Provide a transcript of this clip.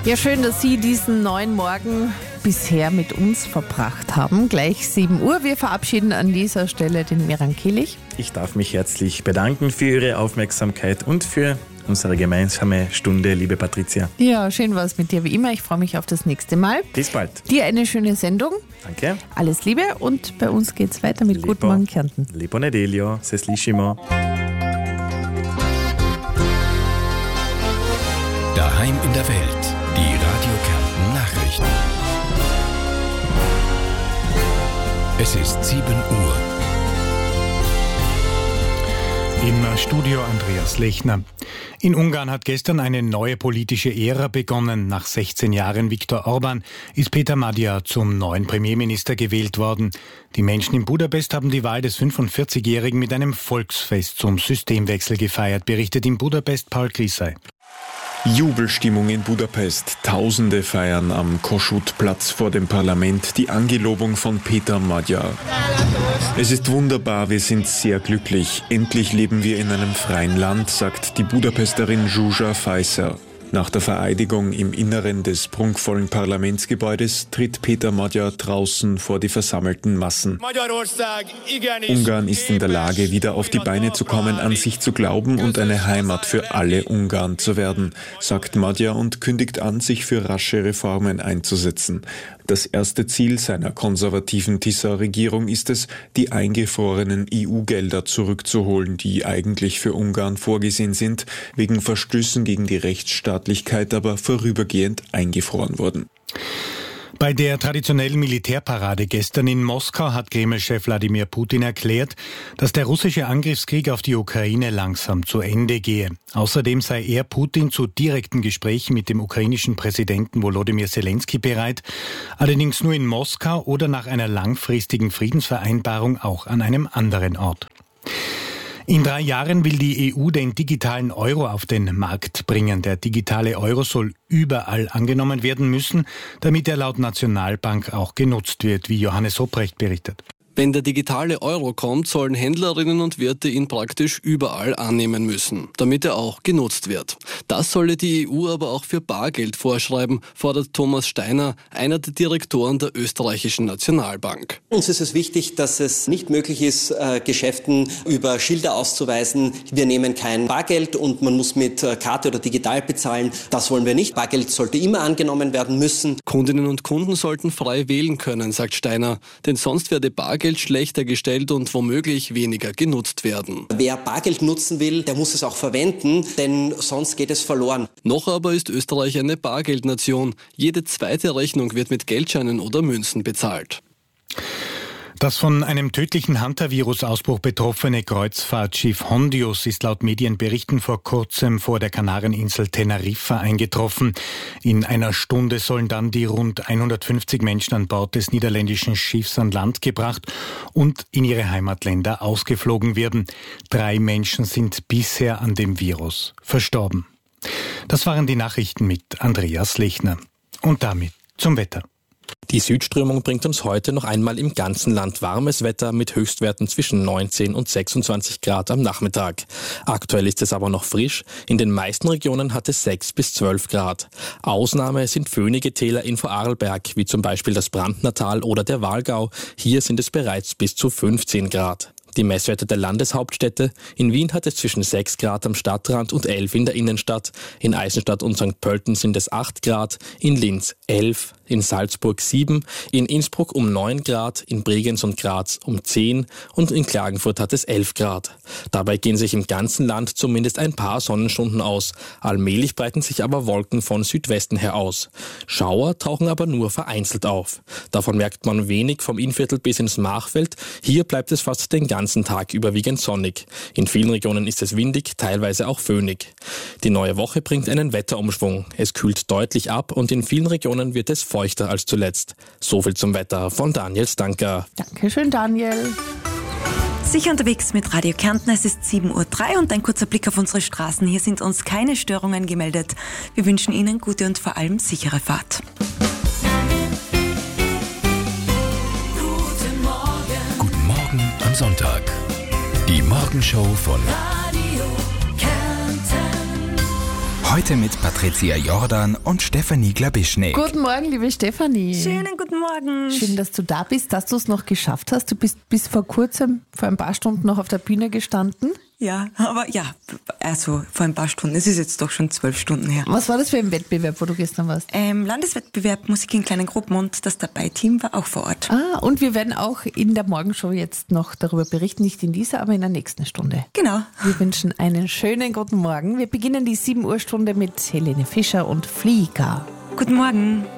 Ja, schön, dass Sie diesen neuen Morgen bisher mit uns verbracht haben. Gleich 7 Uhr. Wir verabschieden an dieser Stelle den Miran Kilich. Ich darf mich herzlich bedanken für Ihre Aufmerksamkeit und für unsere gemeinsame Stunde, liebe Patricia. Ja, schön war es mit dir wie immer. Ich freue mich auf das nächste Mal. Bis bald. Dir eine schöne Sendung. Danke. Alles Liebe und bei uns geht's weiter mit Guten Morgen Kärnten. Lepo Nedelio, Seslishimo. Daheim in der Welt, die Radio Kärnten Nachrichten. Es ist 7 Uhr. Im Studio Andreas Lechner. In Ungarn hat gestern eine neue politische Ära begonnen. Nach 16 Jahren Viktor Orbán ist Peter Magyar zum neuen Premierminister gewählt worden. Die Menschen in Budapest haben die Wahl des 45-Jährigen mit einem Volksfest zum Systemwechsel gefeiert, berichtet in Budapest Paul Grisey. Jubelstimmung in Budapest. Tausende feiern am Kossuth-Platz vor dem Parlament die Angelobung von Peter Magyar. Es ist wunderbar, wir sind sehr glücklich. Endlich leben wir in einem freien Land, sagt die Budapesterin Zsuzsa Fajszer. Nach der Vereidigung im Inneren des prunkvollen Parlamentsgebäudes tritt Peter Magyar draußen vor die versammelten Massen. Ungarn ist in der Lage, wieder auf die Beine zu kommen, an sich zu glauben und eine Heimat für alle Ungarn zu werden, sagt Magyar und kündigt an, sich für rasche Reformen einzusetzen. Das erste Ziel seiner konservativen Tisza-Regierung ist es, die eingefrorenen EU-Gelder zurückzuholen, die eigentlich für Ungarn vorgesehen sind, wegen Verstößen gegen die Rechtsstaatlichkeit aber vorübergehend eingefroren wurden. Bei der traditionellen Militärparade gestern in Moskau hat Kreml-Chef Wladimir Putin erklärt, dass der russische Angriffskrieg auf die Ukraine langsam zu Ende gehe. Außerdem sei er, Putin, zu direkten Gesprächen mit dem ukrainischen Präsidenten Volodymyr Zelensky bereit, allerdings nur in Moskau oder nach einer langfristigen Friedensvereinbarung auch an einem anderen Ort. In 3 Jahren will die EU den digitalen Euro auf den Markt bringen. Der digitale Euro soll überall angenommen werden müssen, damit er laut Nationalbank auch genutzt wird, wie Johannes Hopprecht berichtet. Wenn der digitale Euro kommt, sollen Händlerinnen und Wirte ihn praktisch überall annehmen müssen, damit er auch genutzt wird. Das solle die EU aber auch für Bargeld vorschreiben, fordert Thomas Steiner, einer der Direktoren der österreichischen Nationalbank. Uns ist es wichtig, dass es nicht möglich ist, Geschäften über Schilder auszuweisen, wir nehmen kein Bargeld und man muss mit Karte oder digital bezahlen. Das wollen wir nicht. Bargeld sollte immer angenommen werden müssen. Kundinnen und Kunden sollten frei wählen können, sagt Steiner, denn sonst werde Bargeld schlechter gestellt und womöglich weniger genutzt werden. Wer Bargeld nutzen will, der muss es auch verwenden, denn sonst geht es verloren. Noch aber ist Österreich eine Bargeldnation. Jede zweite Rechnung wird mit Geldscheinen oder Münzen bezahlt. Das von einem tödlichen Hantavirus-Ausbruch betroffene Kreuzfahrtschiff Hondius ist laut Medienberichten vor kurzem vor der Kanareninsel Teneriffa eingetroffen. In einer Stunde sollen dann die rund 150 Menschen an Bord des niederländischen Schiffs an Land gebracht und in ihre Heimatländer ausgeflogen werden. 3 Menschen sind bisher an dem Virus verstorben. Das waren die Nachrichten mit Andreas Lechner. Und damit zum Wetter. Die Südströmung bringt uns heute noch einmal im ganzen Land warmes Wetter mit Höchstwerten zwischen 19 und 26 Grad am Nachmittag. Aktuell ist es aber noch frisch. In den meisten Regionen hat es 6 bis 12 Grad. Ausnahme sind föhnige Täler in Vorarlberg, wie zum Beispiel das Brandnertal oder der Walgau. Hier sind es bereits bis zu 15 Grad. Die Messwerte der Landeshauptstädte. In Wien hat es zwischen 6 Grad am Stadtrand und 11 in der Innenstadt. In Eisenstadt und St. Pölten sind es 8 Grad, in Linz 11, in Salzburg 7, in Innsbruck um 9 Grad, in Bregenz und Graz um 10 und in Klagenfurt hat es 11 Grad. Dabei gehen sich im ganzen Land zumindest ein paar Sonnenstunden aus. Allmählich breiten sich aber Wolken von Südwesten her aus. Schauer tauchen aber nur vereinzelt auf. Davon merkt man wenig vom Innviertel bis ins Machfeld. Hier bleibt es fast den ganzen Tag überwiegend sonnig. In vielen Regionen ist es windig, teilweise auch föhnig. Die neue Woche bringt einen Wetterumschwung. Es kühlt deutlich ab und in vielen Regionen wird es feuchter als zuletzt. So viel zum Wetter von Daniel Stanker. Dankeschön, Daniel. Sicher unterwegs mit Radio Kärnten. Es ist 7:03 Uhr und ein kurzer Blick auf unsere Straßen. Hier sind uns keine Störungen gemeldet. Wir wünschen Ihnen gute und vor allem sichere Fahrt. Guten Morgen am Sonntag. Die Morgenshow von Radio Kärnten. Heute mit Patricia Jordan und Stefanie Glabischnik. Guten Morgen, liebe Stefanie. Schönen guten Morgen. Schön, dass du da bist, dass du es noch geschafft hast. Du bist bis vor kurzem, vor ein paar Stunden noch auf der Bühne gestanden. Ja, aber ja, also vor ein paar Stunden. Es ist jetzt doch schon 12 Stunden her. Was war das für ein Wettbewerb, wo du gestern warst? Landeswettbewerb Musik in kleinen Gruppen und das Dabei-Team war auch vor Ort. Und wir werden auch in der Morgenshow jetzt noch darüber berichten, nicht in dieser, aber in der nächsten Stunde. Genau. Wir wünschen einen schönen guten Morgen. Wir beginnen die 7 Uhr Stunde mit Helene Fischer und Flieger. Guten Morgen.